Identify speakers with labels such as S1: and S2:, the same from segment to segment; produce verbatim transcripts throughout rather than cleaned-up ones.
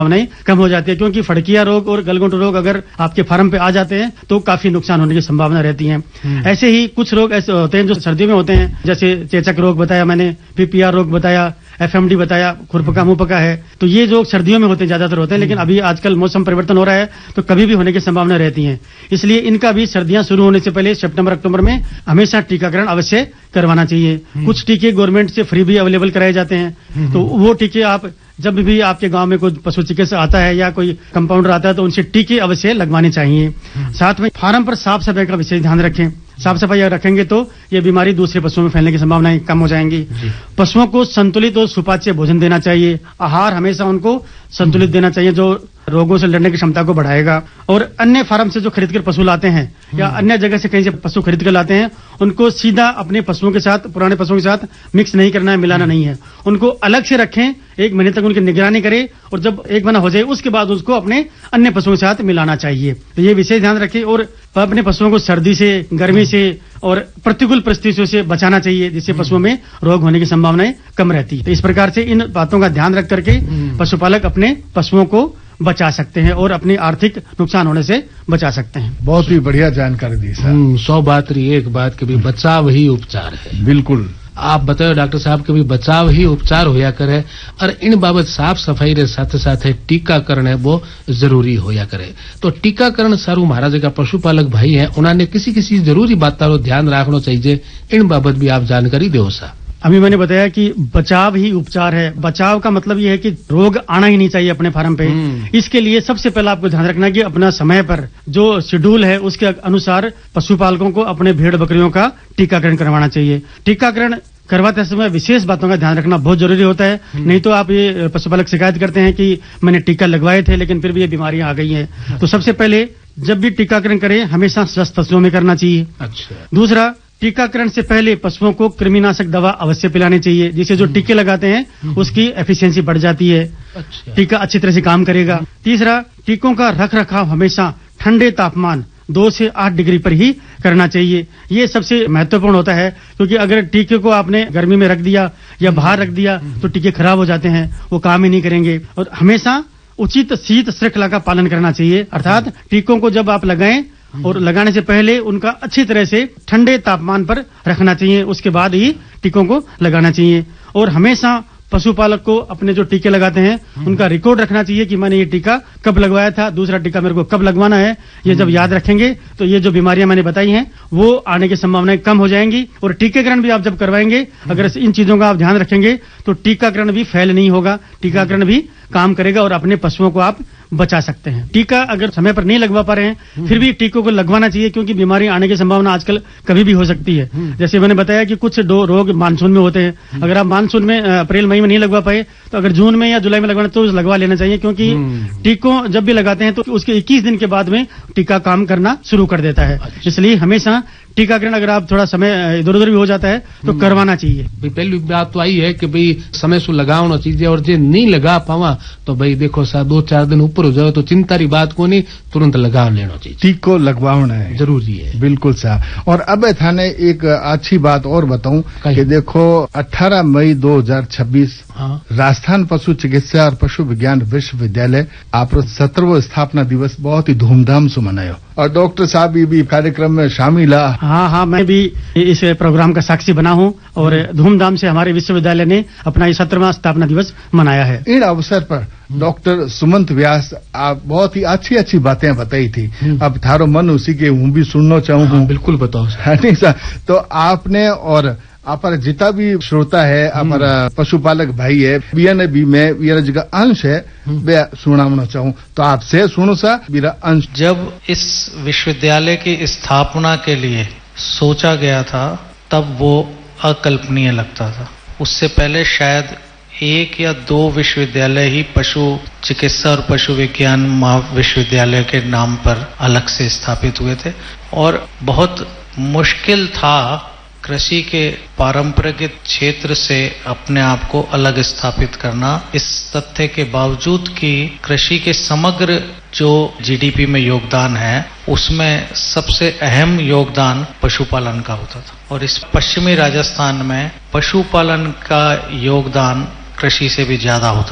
S1: नहीं कम हो जाती है, क्योंकि फड़किया रोग और गलघोंटू रोग अगर आपके फार्म पे आ जाते हैं तो काफी नुकसान होने की संभावना रहती है। ऐसे ही कुछ रोग ऐसे होते हैं जो सर्दियों में होते हैं, जैसे चेचक रोग बताया मैंने, पीपीआर रोग बताया, एफएमडी बताया, खुरपका मुंहपका है, तो ये जो सर्दियों में होते हैं ज्यादातर होते हैं, लेकिन अभी आजकल मौसम परिवर्तन हो रहा है तो कभी भी होने की संभावना रहती है। इसलिए इनका भी सर्दियां शुरू होने से पहले सितंबर अक्टूबर में हमेशा टीकाकरण अवश्य करवाना चाहिए। कुछ टीके गवर्नमेंट से फ्री भी अवेलेबल कराए जाते हैं, तो वो टीके आप जब भी आपके गांव में कोई पशु चिकित्सक आता है या कोई कंपाउंडर आता है तो उनसे टीके अवश्य लगवाने चाहिए। साथ में फार्म पर साफ सफाई का विशेष ध्यान रखें। साफ सफाई अगर रखेंगे तो ये बीमारी दूसरे पशुओं में फैलने की संभावनाएं कम हो जाएंगी। पशुओं को संतुलित और सुपाच्य भोजन देना चाहिए। आहार हमेशा उनको संतुलित देना चाहिए जो रोगों से लड़ने की क्षमता को बढ़ाएगा। और अन्य फार्म से जो खरीद कर पशु लाते हैं या अन्य जगह से कहीं से पशु खरीद कर लाते हैं, उनको सीधा अपने पशुओं के साथ, पुराने पशुओं के साथ मिक्स नहीं करना है, मिलाना नहीं है। उनको अलग से रखें, एक महीने तक उनकी निगरानी करें और जब एक महीना हो जाए उसके बाद उसको अपने अन्य पशुओं के साथ मिलाना चाहिए। तो ये विशेष ध्यान रखें और अपने पशुओं को सर्दी से, गर्मी से और प्रतिकूल परिस्थितियों से बचाना चाहिए, जिससे पशुओं में रोग होने की संभावनाएं कम रहती है। तो इस प्रकार से इन बातों का ध्यान रख करके पशुपालक अपने पशुओं को बचा सकते हैं और अपनी आर्थिक नुकसान होने से बचा सकते हैं।
S2: बहुत ही बढ़िया जानकारी दी सर।
S3: सौ बात रही एक बात के भी बचाव ही उपचार है।
S2: बिल्कुल
S3: आप बताओ डॉक्टर साहब के भी बचाव ही उपचार होया करे और इन बाबत साफ सफाई रे साथ साथ टीकाकरण है वो जरूरी होया करे। तो टीकाकरण सारू महाराज का पशुपालक भाई है, उन्होंने किसी किसी जरूरी बात का ध्यान रखना चाहिए, इन बाबत भी आप जानकारी दो सा।
S1: अभी मैंने बताया कि बचाव ही उपचार है। बचाव का मतलब ये है कि रोग आना ही नहीं चाहिए अपने फार्म पे। इसके लिए सबसे पहले आपको ध्यान रखना है कि अपना समय पर जो शेड्यूल है उसके अनुसार पशुपालकों को अपने भेड़ बकरियों का टीकाकरण करवाना चाहिए। टीकाकरण करवाते समय विशेष बातों का ध्यान रखना बहुत जरूरी होता है, नहीं तो आप ये पशुपालक शिकायत करते हैं कि मैंने टीका लगवाए थे लेकिन फिर भी ये बीमारियां आ गई हैं। तो सबसे पहले जब भी टीकाकरण करें हमेशा स्वस्थ पशुओं में करना चाहिए।
S3: अच्छा।
S1: दूसरा, टीकाकरण से पहले पशुओं को कृमिनाशक दवा अवश्य पिलानी चाहिए, जिससे जो टीके लगाते हैं उसकी एफिशिएंसी बढ़ जाती है।
S3: अच्छा।
S1: टीका अच्छी तरह से काम करेगा। तीसरा, टीकों का रख रखाव हमेशा ठंडे तापमान दो से आठ डिग्री पर ही करना चाहिए। ये सबसे महत्वपूर्ण होता है, क्योंकि अगर टीके को आपने गर्मी में रख दिया या बाहर रख दिया तो टीके खराब हो जाते हैं, वो काम ही नहीं करेंगे। और हमेशा उचित शीत श्रृंखला का पालन करना चाहिए, अर्थात टीकों को जब आप लगाएं और लगाने से पहले उनका अच्छी तरह से ठंडे तापमान पर रखना चाहिए, उसके बाद ही टीकों को लगाना चाहिए। और हमेशा पशुपालक को अपने जो टीके लगाते हैं उनका रिकॉर्ड रखना चाहिए कि मैंने ये टीका कब लगवाया था, दूसरा टीका मेरे को कब लगवाना है। ये जब याद रखेंगे तो ये जो बीमारियां मैंने बताई हैं वो आने की संभावनाएं कम हो जाएंगी। और टीकाकरण भी आप जब करवाएंगे, अगर इन चीजों का आप ध्यान रखेंगे तो टीकाकरण भी फेल नहीं होगा, टीकाकरण भी काम करेगा और अपने पशुओं को आप बचा सकते हैं। टीका अगर समय पर नहीं लगवा पा रहे हैं फिर भी टीकों को लगवाना चाहिए, क्योंकि बीमारी आने की संभावना आजकल कभी भी हो सकती है। जैसे मैंने बताया कि कुछ दो रोग मानसून में होते हैं, अगर आप मानसून में अप्रैल मई में नहीं लगवा पाए तो अगर जून में या जुलाई में लगवाना तो लगवा लेना चाहिए, क्योंकि टीकों जब भी लगाते हैं तो उसके इक्कीस दिन के बाद में टीका काम करना शुरू कर देता है। इसलिए हमेशा टीकाकरण अगर आप थोड़ा समय इधर उधर भी हो जाता है तो करवाना चाहिए।
S3: पहली बात तो आई है कि भाई समय से लगाना चाहिए, और जो नहीं लगा पावा तो भाई देखो सा दो चार दिन ऊपर हो जाए तो चिंता की बात को नहीं, तुरंत लगा लेना चाहिए।
S2: टीको लगवाना है
S3: जरूरी है।
S2: बिल्कुल साहब। और अब थाने एक अच्छी बात और बताऊं कि देखो अठारह मई दो हजार छब्बीस
S3: हाँ।
S2: राजस्थान पशु चिकित्सा और पशु विज्ञान विश्वविद्यालय आप सत्रहवां स्थापना दिवस बहुत ही धूमधाम से मनायो, और डॉक्टर साहब भी, भी कार्यक्रम में शामिल है।
S1: हाँ हाँ, मैं भी इस प्रोग्राम का साक्षी बना हूँ और धूमधाम से हमारे विश्वविद्यालय ने अपना ये सत्रहवां स्थापना दिवस मनाया है।
S2: इन अवसर पर डॉक्टर सुमंत व्यास आप बहुत ही अच्छी अच्छी बातें बताई थी। अब थारो मन उसी के हूँ भी सुनना चाहूँ।
S3: हाँ, बिल्कुल बताओ
S2: सर। तो आपने और हमारा जितना भी श्रोता है, हमारा पशुपालक भाई है, बियन भी मैं मेरा जगह अंश है मैं सुनाना चाहूँ तो आपसे सुनो सा मेरा अंश।
S4: जब इस विश्वविद्यालय की स्थापना के लिए सोचा गया था तब वो अकल्पनीय लगता था। उससे पहले शायद एक या दो विश्वविद्यालय ही पशु चिकित्सा और पशु विज्ञान महाविश्वविद्यालय के नाम पर अलग से स्थापित हुए थे, और बहुत मुश्किल था कृषि के पारंपरिक क्षेत्र से अपने आप को अलग स्थापित करना, इस तथ्य के बावजूद कि कृषि के समग्र जो जीडीपी में योगदान है उसमें सबसे अहम योगदान पशुपालन का होता था। और इस पश्चिमी राजस्थान में पशुपालन का योगदान कृषि से भी ज्यादा होता था।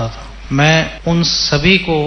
S4: मैं उन सभी को